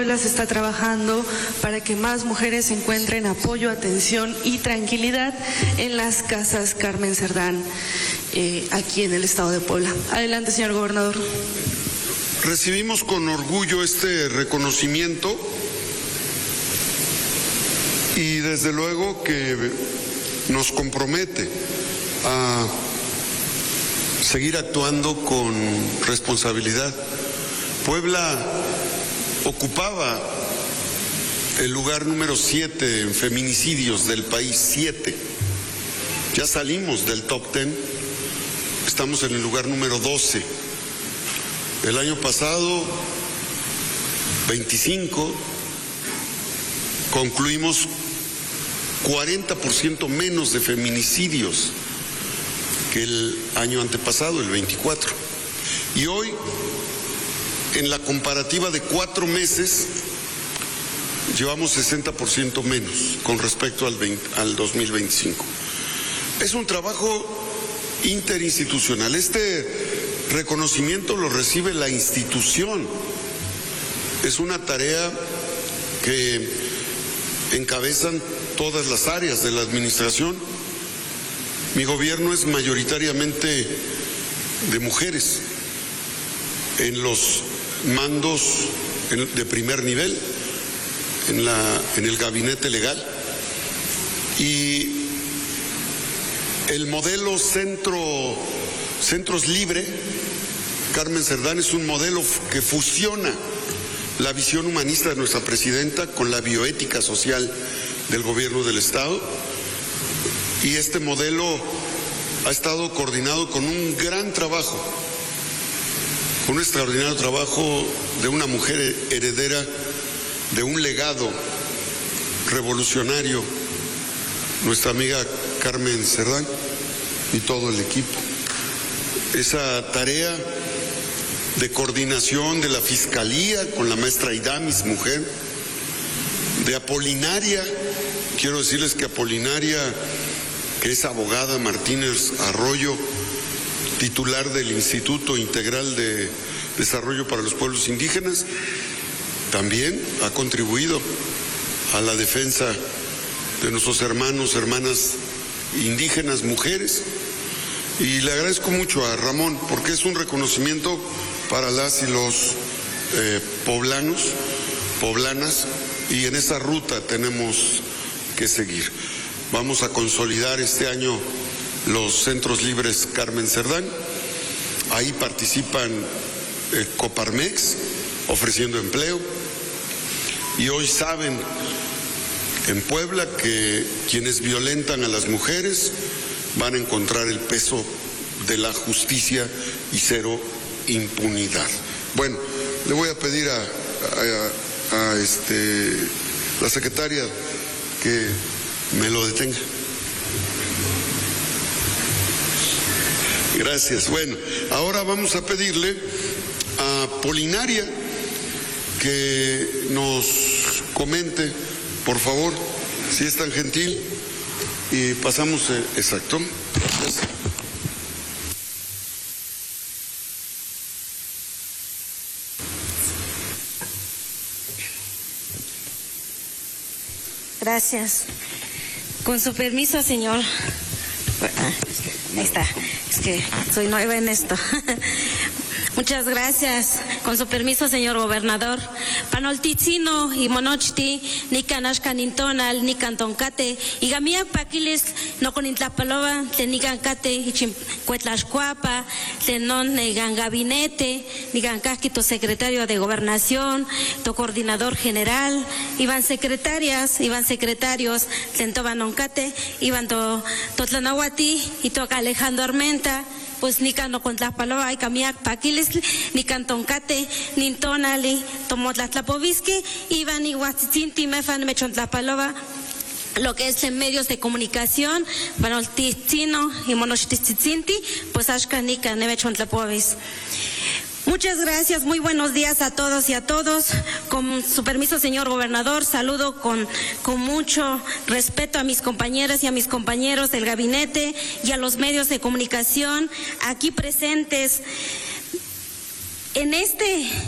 Se está trabajando para que más mujeres encuentren apoyo, atención y tranquilidad en las casas Carmen Cerdán, aquí en el estado de Puebla. Adelante, señor gobernador. Recibimos con orgullo este reconocimiento y desde luego que nos compromete a seguir actuando con responsabilidad. Puebla ocupaba el lugar número 7 en feminicidios del país, 7. Ya salimos del top 10, estamos en el lugar número 12. El año pasado, 25, concluimos 40% menos de feminicidios que el año antepasado, el 24. Y hoy, en la comparativa de 4 meses, llevamos 60% menos con respecto al 2025. Es un trabajo interinstitucional. Este reconocimiento lo recibe la institución. Es una tarea que encabezan todas las áreas de la administración. Mi gobierno es mayoritariamente de mujeres en los mandos de primer nivel, en el gabinete legal, y el modelo Centros Libre, Carmen Cerdán, es un modelo que fusiona la visión humanista de nuestra presidenta con la bioética social del gobierno del Estado, y este modelo ha estado coordinado con un gran trabajo, un extraordinario trabajo de una mujer heredera de un legado revolucionario, nuestra amiga Carmen Cerdán y todo el equipo. Esa tarea de coordinación de la Fiscalía con la maestra Idamis, mujer, de Apolinaria, quiero decirles que Apolinaria, que es abogada, Martínez Arroyo, titular del Instituto Integral de Desarrollo para los Pueblos Indígenas, también ha contribuido a la defensa de nuestros hermanos, hermanas indígenas, mujeres. Y le agradezco mucho a Ramón, porque es un reconocimiento para las y los poblanos, poblanas, y en esa ruta tenemos que seguir. Vamos a consolidar este año los Centros Libres Carmen Cerdán. Ahí participan Coparmex, ofreciendo empleo. Y hoy saben en Puebla que quienes violentan a las mujeres van a encontrar el peso de la justicia y cero impunidad. Bueno, le voy a pedir a la secretaria que me lo detenga. Gracias. Bueno, ahora vamos a pedirle a Apolinaria que nos comente, por favor, si es tan gentil, y pasamos, exacto. Gracias. Gracias. Con su permiso, señor. Ahí está. Es que soy nueva en esto. Muchas gracias. Con su permiso, señor gobernador. Panoltitzino y monochti, ni canashcanintonal, ni cantoncate, y gamia paquiles, no con intlapalova, tenigancate, y chimcuetlashcuapa, tenon negan gabinete, nigancasquito secretario de gobernación, to coordinador general, iban secretarias, iban secretarios, tentobanoncate, iban to Totlanahuati, y toca Alejandro Armenta, pues ni cano con Tlapaloa y Camiac Paquiles, ni Cantoncate, ni Tonali, Tomotlatlapovisque, Iban y Huatzinti, Mefan, Mechon Tlapaloa, lo que es en medios de comunicación, Panoltitzino y Monochtitzinti, pues Ashkanika, Nemechon Tlapovis. Muchas gracias, muy buenos días a todos y a todos. Con su permiso, señor gobernador, saludo con mucho respeto a mis compañeras y a mis compañeros del gabinete y a los medios de comunicación aquí presentes. En este